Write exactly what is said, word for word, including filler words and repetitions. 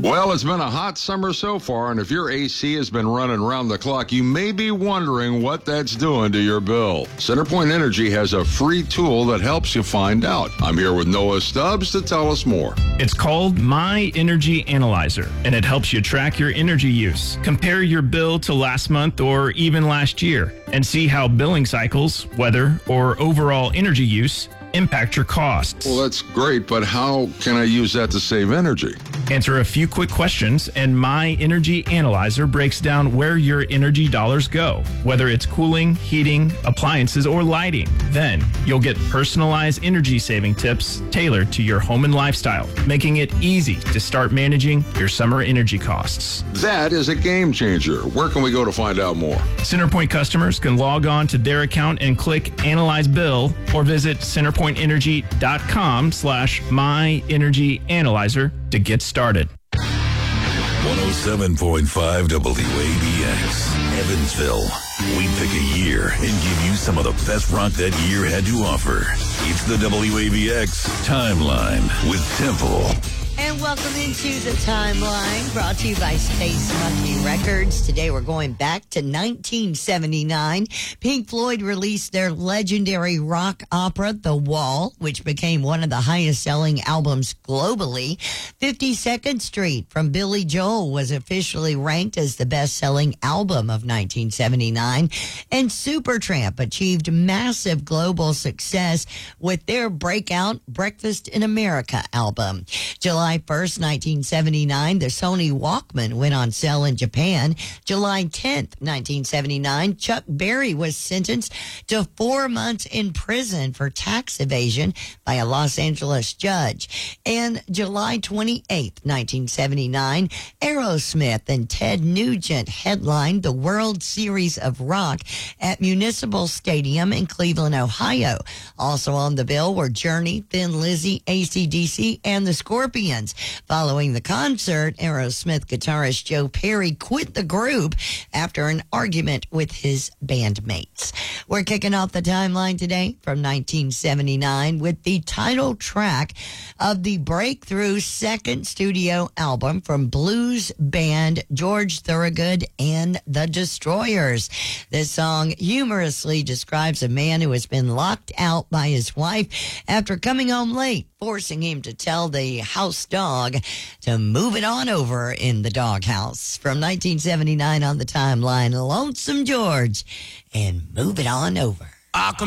Well, it's been a hot summer so far, and if your A C has been running around the clock, you may be wondering what that's doing to your bill. CenterPoint Energy has a free tool that helps you find out. I'm here with Noah Stubbs to tell us more. It's called My Energy Analyzer, and it helps you track your energy use. Compare your bill to last month or even last year, and see how billing cycles, weather, or overall energy use impact your costs. Well, that's great, but how can I use that to save energy? Answer a few quick questions, and My Energy Analyzer breaks down where your energy dollars go, whether it's cooling, heating, appliances, or lighting. Then, you'll get personalized energy-saving tips tailored to your home and lifestyle, making it easy to start managing your summer energy costs. That is a game changer. Where can we go to find out more? CenterPoint customers can log on to their account and click Analyze Bill, or visit centerpointenergy.com slash My Energy Analyzer to get started. one oh seven point five W A B X, Evansville. We pick a year and give you some of the best rock that year had to offer. It's the W A B X Timeline with Temple. And welcome into the Timeline, brought to you by Space Monkey Records. Today we're going back to nineteen seventy-nine. Pink Floyd released their legendary rock opera, The Wall, which became one of the highest-selling albums globally. fifty-second Street from Billy Joel was officially ranked as the best-selling album of nineteen seventy-nine. And Supertramp achieved massive global success with their breakout Breakfast in America album. July first, nineteen seventy-nine, the Sony Walkman went on sale in Japan. July tenth, nineteen seventy-nine, Chuck Berry was sentenced to four months in prison for tax evasion by a Los Angeles judge. And July twenty-eighth, nineteen seventy-nine, Aerosmith and Ted Nugent headlined the World Series of Rock at Municipal Stadium in Cleveland, Ohio. Also on the bill were Journey, Thin Lizzy, A C D C, and the Scorpions. Following the concert, Aerosmith guitarist Joe Perry quit the group after an argument with his bandmates. We're kicking off the Timeline today from nineteen seventy-nine with the title track of the breakthrough second studio album from blues band George Thorogood and the Destroyers. This song humorously describes a man who has been locked out by his wife after coming home late, forcing him to tell the house dog to move it on over in the doghouse. From nineteen seventy-nine on the Timeline, Lonesome George and Move It On Over.